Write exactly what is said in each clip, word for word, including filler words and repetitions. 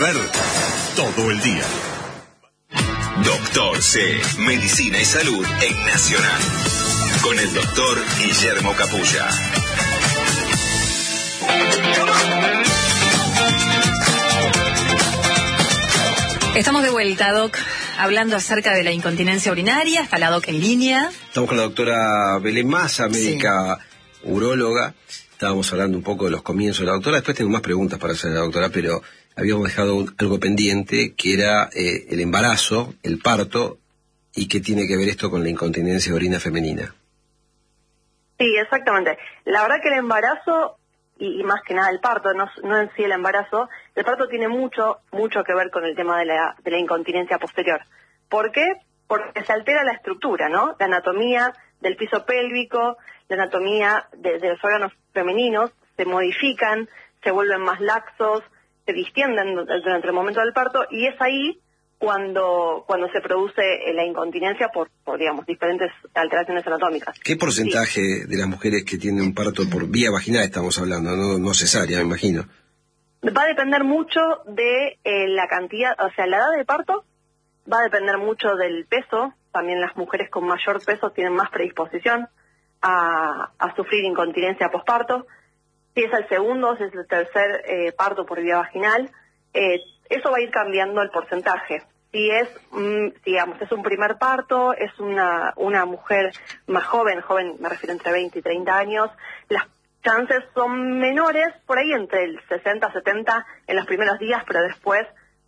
Ver todo el día. Doctor C, Medicina y Salud en Nacional. Con el doctor Guillermo Capulla. Estamos de vuelta, Doc, hablando acerca de la incontinencia urinaria. Está la Doc en línea. Estamos con la doctora Belén Massa, médica sí. uróloga. Estábamos hablando un poco de los comienzos de la doctora. Después tengo más preguntas para hacer a la doctora, pero habíamos dejado un, algo pendiente, que era eh, el embarazo, el parto, y qué tiene que ver esto con la incontinencia de orina femenina. Sí, exactamente. La verdad que el embarazo, y, y más que nada el parto, no, no en sí el embarazo, el parto tiene mucho, mucho que ver con el tema de la, de la incontinencia posterior. ¿Por qué? Porque se altera la estructura, ¿no? La anatomía del piso pélvico, la anatomía de, de los órganos femeninos, se modifican, se vuelven más laxos, se distienden durante el momento del parto, y es ahí cuando cuando se produce la incontinencia por, por digamos, diferentes alteraciones anatómicas. ¿Qué porcentaje sí. de las mujeres que tienen un parto por vía vaginal estamos hablando, no, no cesárea, me imagino? Va a depender mucho de eh, la cantidad, o sea, la edad de parto, va a depender mucho del peso. También las mujeres con mayor peso tienen más predisposición a, a sufrir incontinencia posparto. Si es el segundo, si es el tercer eh, parto por vía vaginal, eh, eso va a ir cambiando el porcentaje. Si es, mm, digamos, es un primer parto, es una una mujer más joven, joven me refiero entre veinte y treinta años, las chances son menores, por ahí entre el sesenta a setenta en los primeros días, pero después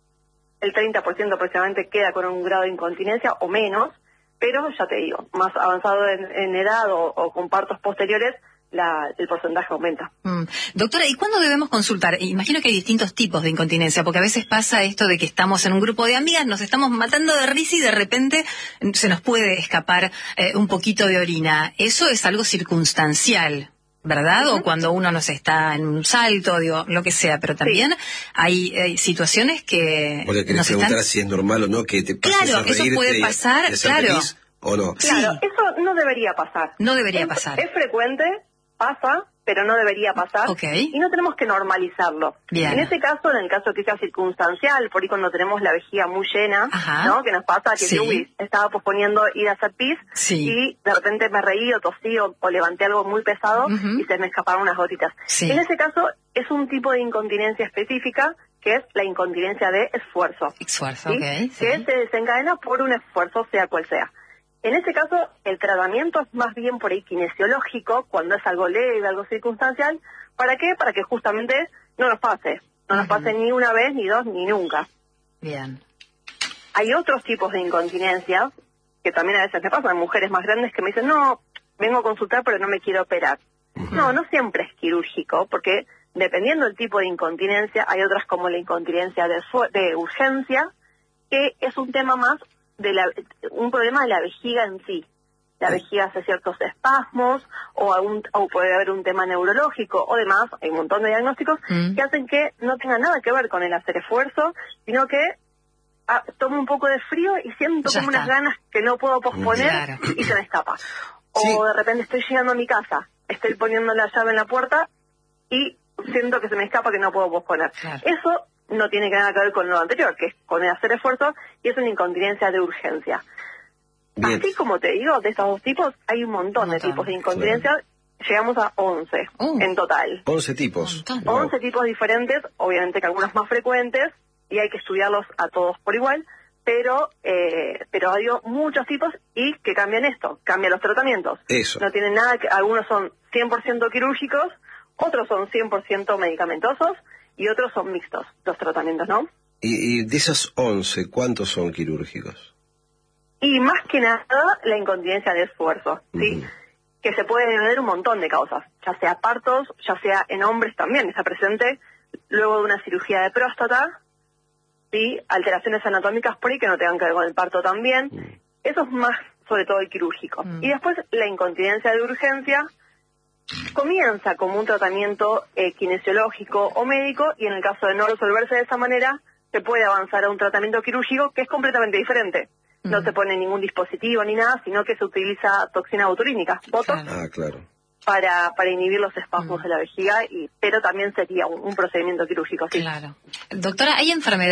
el treinta por ciento aproximadamente queda con un grado de incontinencia o menos, pero ya te digo, más avanzado en, en edad o, o con partos posteriores, La, el porcentaje aumenta. Mm. Doctora, ¿y cuándo debemos consultar? Imagino que hay distintos tipos de incontinencia, porque a veces pasa esto de que estamos en un grupo de amigas, nos estamos matando de risa y de repente se nos puede escapar eh, un poquito de orina. Eso es algo circunstancial, ¿verdad? Uh-huh. O cuando uno no sé, está en un salto, digo, lo que sea, pero también sí. hay, hay situaciones que Vos le querés nos preguntar están... si es normal o no que te pases claro, a reírte. Eso puede pasar, y, y claro. ¿O no? Claro, sí. eso no debería pasar. No debería es, pasar. Es frecuente, pasa, pero no debería pasar. Okay. Y no tenemos que normalizarlo. Bien. En ese caso, en el caso que sea circunstancial, por ahí cuando tenemos la vejiga muy llena, Ajá. ¿no? Que nos pasa que sí. yo uy, estaba posponiendo ir a hacer pis sí. y de repente me reí o tosí o, o levanté algo muy pesado uh-huh. y se me escaparon unas gotitas. Sí. En ese caso, es un tipo de incontinencia específica que es la incontinencia de esfuerzo. Esfuerzo, ¿sí? okay. Que sí. se desencadena por un esfuerzo, sea cual sea. En este caso, el tratamiento es más bien por ahí kinesiológico, cuando es algo leve, algo circunstancial. ¿Para qué? Para que justamente no nos pase. No nos uh-huh. pase ni una vez, ni dos, ni nunca. Bien. Hay otros tipos de incontinencia, que también a veces me pasan, mujeres más grandes que me dicen, no, vengo a consultar pero no me quiero operar. Uh-huh. No, no siempre es quirúrgico, porque dependiendo del tipo de incontinencia, hay otras como la incontinencia de, de urgencia, que es un tema más de la, un problema de la vejiga en sí. La vejiga hace ciertos espasmos, o, un, o puede haber un tema neurológico, o demás, hay un montón de diagnósticos mm. que hacen que no tenga nada que ver con el hacer esfuerzo, sino que ah, tomo un poco de frío y siento ya como está. unas ganas que no puedo posponer claro. y se me escapa. Sí. O de repente estoy llegando a mi casa, estoy poniendo la llave en la puerta y siento que se me escapa que no puedo posponer. Claro. Eso no tiene nada que ver con lo anterior, que es con el hacer esfuerzo, y es una incontinencia de urgencia. Bien. Así como te digo, de estos dos tipos, hay un montón, un montón. de tipos de incontinencia. Claro. Llegamos a once uh, en total. once tipos. once tipos diferentes, obviamente que algunos más frecuentes, y hay que estudiarlos a todos por igual, pero eh, pero hay muchos tipos y que cambian esto, cambian los tratamientos. Eso. No tienen nada, que algunos son cien por ciento quirúrgicos, otros son cien por ciento medicamentosos, y otros son mixtos, los tratamientos, ¿no? Y, y de esas once, ¿cuántos son quirúrgicos? Y más que nada, la incontinencia de esfuerzo, ¿sí? Uh-huh. Que se puede tener un montón de causas, ya sea partos, ya sea en hombres también, está presente luego de una cirugía de próstata, ¿sí? Alteraciones anatómicas por ahí que no tengan que ver con el parto también. Uh-huh. Eso es más, sobre todo, el quirúrgico. Uh-huh. Y después, la incontinencia de urgencia comienza como un tratamiento eh, kinesiológico o médico, y en el caso de no resolverse de esa manera, se puede avanzar a un tratamiento quirúrgico que es completamente diferente. Mm. No se pone ningún dispositivo ni nada, sino que se utiliza toxina botulínica, botox, claro. Ah, claro. para para inhibir los espasmos mm. de la vejiga, y pero también sería un, un procedimiento quirúrgico. ¿sí? Claro. Doctora, ¿hay enfermedades